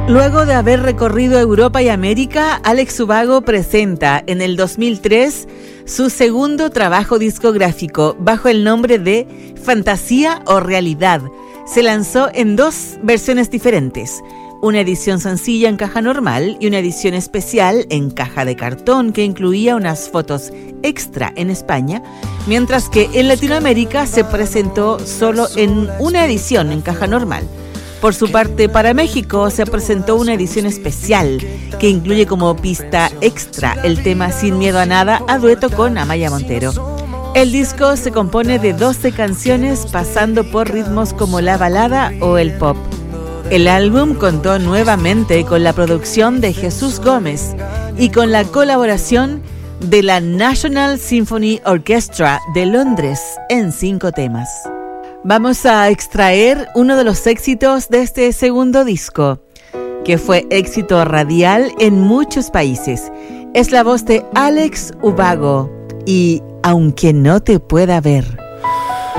Luego de haber recorrido Europa y América, Alex Ubago presenta en el 2003 su segundo trabajo discográfico bajo el nombre de Fantasía o Realidad. Se lanzó en dos versiones diferentes, una edición sencilla en caja normal y una edición especial en caja de cartón que incluía unas fotos extra en España, mientras que en Latinoamérica se presentó solo en una edición en caja normal. Por su parte, para México se presentó una edición especial que incluye como pista extra el tema Sin Miedo a Nada a dueto con Amaya Montero. El disco se compone de 12 canciones pasando por ritmos como la balada o el pop. El álbum contó nuevamente con la producción de Jesús Gómez y con la colaboración de la National Symphony Orchestra de Londres en 5 temas. Vamos a extraer uno de los éxitos de este segundo disco, que fue éxito radial en muchos países. Es la voz de Alex Ubago y Aunque no te pueda ver.